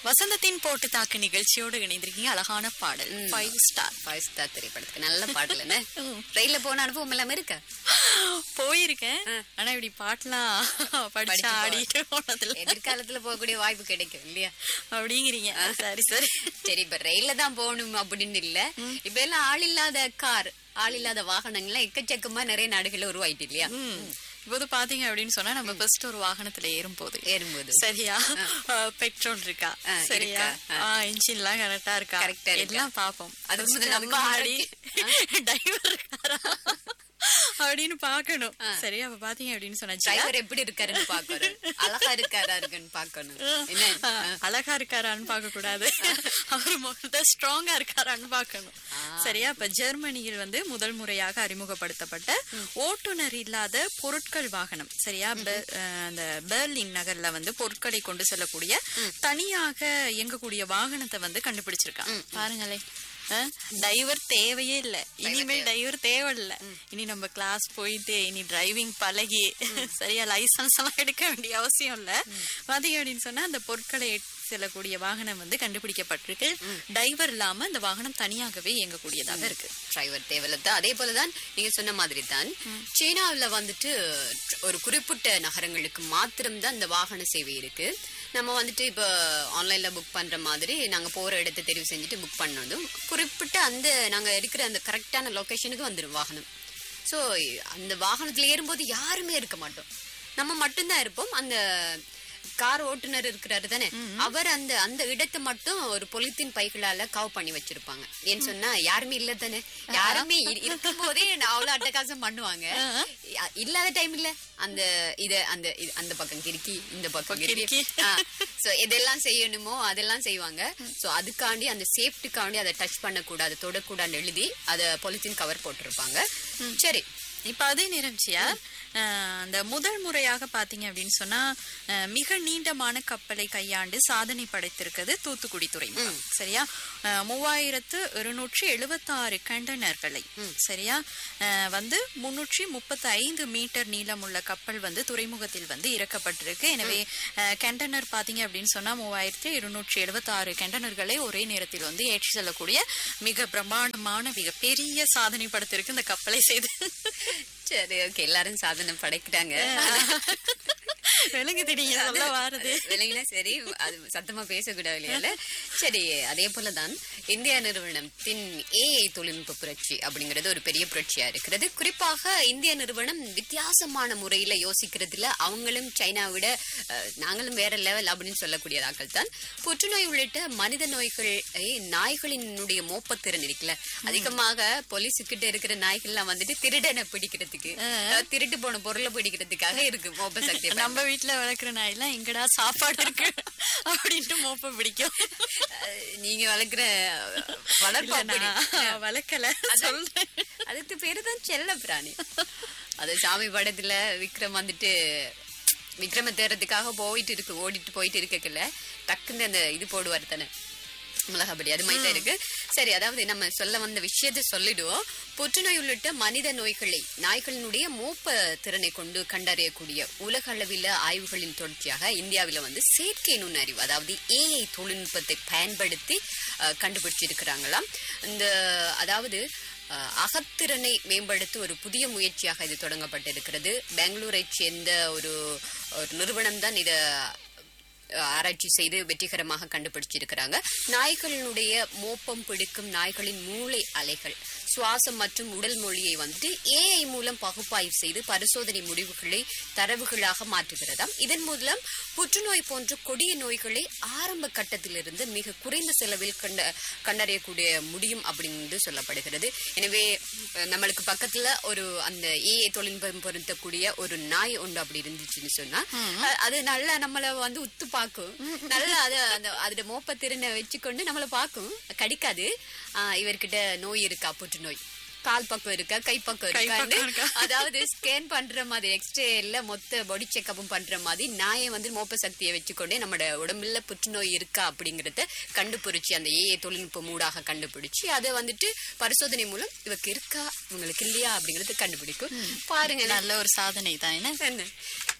வசந்தத்தின் போட்டு தாக்கு நிகழ்ச்சியோடு இணைந்திருக்கீங்க. அழகான பாடல் 5 ஸ்டார் திரைப்படத்துக்கு நல்ல பாடல் என்ன ரயில்ல போன அனுபவம் எல்லாமே இருக்கா? போயிருக்கேன். ஆனா இப்படி பாட்டுலாம் படிச்சு ஆடிட்டு போனதுல எதிர்காலத்துல போகக்கூடிய வாய்ப்பு கிடைக்கும் இல்லையா அப்படிங்கிறீங்க. சரி சரி சரி. இப்ப ரயில்ல தான் போகணும் அப்படின்னு இல்ல, இப்ப எல்லாம் ஆள் இல்லாத வாகனங்கள்லாம் எக்கச்சக்கமா நிறைய நாடுகள்ல உருவாயிட்டு இல்லையா? இப்போது பாத்தீங்க அப்படின்னு சொன்னா நம்ம ஃபர்ஸ்ட் ஒரு வாகனத்துல ஏறும்போது சரியா பெட்ரோல் இருக்கா, சரியா இன்ஜின் எல்லாம் கரெக்டா இருக்கா, எல்லாம் பாப்போம். அது நம்ம ஆடி டிரைவர் இருக்காரா அப்படின்னு பாக்கணும். சரி, அப்ப பாத்தீங்க அப்படின்னு சொன்னா டிரைவர் எப்படி இருக்காருன்னு பாக்கணும், அழகா இருக்காரான்னு பாக்கணும். அழகா இருக்காரான்னு பாக்க கூடாது, அவர் முதல்ல ஸ்ட்ராங்கா இருக்காரான்னு பாக்கணும். சரியா? இப்ப ஜெர்மனியில் முதல் முறையாக அறிமுகப்படுத்தப்பட்ட ஓட்டுநர் இல்லாத பொருட்கள் வாகனம். சரியா? அந்த பெர்லின் நகர்ல பொருட்களை கொண்டு செல்லக்கூடிய தனியாக இயங்கக்கூடிய வாகனத்தை கண்டுபிடிச்சிருக்காங்க. பாருங்களேன், டிரைவர் தேவையே இல்ல, இனிமேல் டிரைவர் தேவையில்ல. இனி நம்ம கிளாஸ் போயிட்டு இனி டிரைவிங் பழகி சரியா லைசன்ஸ் எல்லாம் எடுக்க வேண்டிய அவசியம் இல்ல. பாத்தீங்க அப்படின்னு சொன்னா அந்த பொருட்களை செல்லக்கூடிய வாகனம் கண்டுபிடிக்கப்பட்டிருக்கு. டிரைவர் இல்லாம அந்த வாகனம் தனியாகவே இயங்கக்கூடியதாக இருக்கு. டிரைவர் தேவையில்ல. அதே போலதான் நீங்க சொன்ன மாதிரி தான் சீனாவில ஒரு குறிப்பிட்ட நகரங்களுக்கு மாத்திரம்தான் இந்த வாகன சேவை இருக்கு. நம்ம இப்ப ஆன்லைன்ல புக் பண்ற மாதிரி நாங்க போற இடத்தை தெரிவு செஞ்சுட்டு புக் பண்ணதும் குறிப்பிட்ட அந்த நாங்க இருக்கிற அந்த கரெக்டான லொகேஷனுக்கு வந்துடும் வாகனம். சோ அந்த வாகனத்துல ஏறும்போது யாருமே இருக்க மாட்டோம், நம்ம மட்டும்தான் இருப்போம். அந்த கார் ஓட்டுநர் இருக்கிறாரு தானே, அவர் அந்த இடத்தை மட்டும் ஒரு பொலித்தீன் பைகளால கவ் பண்ணி வச்சிருப்பாங்க. ஏன்னு சொன்னா யாருமே இல்ல தானே, யாருமே இருக்கும் போதே அவ்வளவு அட்டகாசம் பண்ணுவாங்க. இல்லாத டைம் இல்ல அந்த பக்கம் கிறுக்கி இந்த பக்கம் கிறுக்கி எதெல்லாம் செய்யணுமோ அதெல்லாம் செய்வாங்க. சோ அதுக்காண்டி அந்த சேஃப்டிக்காண்டி அதை டச் பண்ணக்கூடாது, தொடக்கூடாதுன்னு எழுதி அதை பொலித்தீன் கவர் போட்டிருப்பாங்க. சரி, இப்ப அதே நேரம்ச்சியா அந்த முதல் முறையாக பாத்தீங்க அப்படின்னு சொன்னா மிக நீண்டமான கப்பலை கையாண்டு சாதனை படைத்திருக்கிறது தூத்துக்குடி துறைமுகம். சரியா? 3276 கண்டெய்னர்களை சரியா 335 மீட்டர் நீளமுள்ள கப்பல் துறைமுகத்தில் இறக்கப்பட்டிருக்கு. எனவே கண்டெய்னர் பாத்தீங்க அப்படின்னு சொன்னா 3276 கண்டெய்னர்களை ஒரே நேரத்தில் ஏற்றி செல்லக்கூடிய மிக பிரம்மாண்டமான மிக பெரிய சாதனை படைத்திருக்கு இந்த கப்பலை செய்து. சரி, ஓகே, எல்லாரும் சாதனை படைக்கிறாங்க. விலங்கு தெரியுங்க வருது விலங்குல. சரி, அது சத்தமா பேசக்கூடாது இல்லையா? சரி, அதே போலதான் இந்தியா நிறுவனத்தின் ஏஐ தொழில்நுட்ப புரட்சி அப்படிங்கிறது ஒரு பெரிய புரட்சியா இருக்கிறது. குறிப்பாக இந்திய நிறுவனம் வித்தியாசமான முறையில யோசிக்கிறதுல அவங்களும் சைனா விட நாங்களும் வேற லெவல் அப்படின்னு சொல்லக்கூடியதாக்கள் தான். புற்றுநோய் உள்ளிட்ட மனித நோய்கள் நாய்களினுடைய மோப்பத்திறன் இருக்குல்ல, அதிகமாக போலீஸுக்கிட்ட இருக்கிற நாய்கள்லாம் திருடனை பிடிக்கிறதுக்கு, திருட்டு போன பொருளை பிடிக்கிறதுக்காக இருக்கு மோப்ப சக்தி. நம்ம வீட்டுல வளர்க்குற நாயெல்லாம் எங்கடா சாப்பாடு இருக்கு அப்படின்ட்டு மோப்ப பிடிக்கும். நீங்க வளர்க்குற வளர்க்கல சொல்றேன், அதுக்கு பேருதான் செல்ல பிராணி. அது சாமி படத்துல விக்ரம் விக்ரம தேர்றதுக்காக ஓடிட்டு போயிட்டு இருக்கல, டக்குன்னு அந்த இது போடுவார் தானே மிளகாபடி, அது மாதிரி தான் இருக்கு. சரி, அதாவது நம்ம சொல்ல வந்த விஷயத்தை சொல்லிடுவோம். புற்றுநோய் உள்ளிட்ட மனித நோய்களை நாய்களினுடைய மோப்ப திறனை கொண்டு கண்டறியக்கூடிய உலக அளவில ஆய்வுகளின் தொடர்ச்சியாக இந்தியாவில செயற்கை நுண்ணறிவு அதாவது ஏஐ தொழில்நுட்பத்தை பயன்படுத்தி கண்டுபிடிச்சிருக்கிறாங்களாம். அதாவது அகத்திறனை மேம்படுத்த ஒரு புதிய முயற்சியாக இது தொடங்கப்பட்டிருக்கிறது. பெங்களூரை சேர்ந்த ஒரு நிறுவனம் தான் இத ஆராய்ச்சி செய்து வெற்றிகரமாக கண்டுபிடிச்சிருக்கிறாங்க. நாய்களினுடைய மோப்பம் பிடிக்கும் நாய்களின் மூளை அலைகள், சுவாசம் மற்றும் உடல் மொழியை ஏஐ மூலம் பகுப்பாய்வு செய்து பரிசோதனை முடிவுகளை தரவுகளாக மாற்றுகிறதாம். இதன் மூலம் புற்றுநோய் போன்ற கொடிய நோய்களை ஆரம்ப கட்டத்திலிருந்து மிக குறைந்த செலவில் கண்டறியக்கூடிய முடியும் அப்படின்னு சொல்லப்படுகிறது. எனவே நம்மளுக்கு பக்கத்துல அந்த ஏஐ தொழில்நுட்பம் பொருத்தக்கூடிய ஒரு நாய் ஒன்று அப்படி இருந்துச்சுன்னு சொன்னா அது நல்லா நம்மள உத்து பாக்கும், நல்லா அதோட மோப்பத்திறனை வச்சுக்கொண்டு நம்மள பாக்கும், கடிக்காது. இவர்கிட்ட நோய் இருக்கா, புற்றுநோய் கால் பக்கம் இருக்கா, கை பக்கம் இருக்கா, அதாவது ஸ்கேன் பண்ற மாதிரி எக்ஸ்ரே இல்ல மொத்த பாடி செக்அப்பும் பண்ற மாதிரி நாயை மோப்ப சக்தியை வச்சுக்கொண்டே நம்மளோட உடம்புல புற்றுநோய் இருக்கா அப்படிங்கறத கண்டுபிடிச்சு அந்த ஏஐ தொழில்நுட்ப மூடாக கண்டுபிடிச்சு அதை பரிசோதனை மூலம் இவருக்கு இருக்கா இவங்களுக்கு இல்லையா அப்படிங்கறது கண்டுபிடிக்கும். பாருங்க, நல்ல ஒரு சாதனை தான். என்ன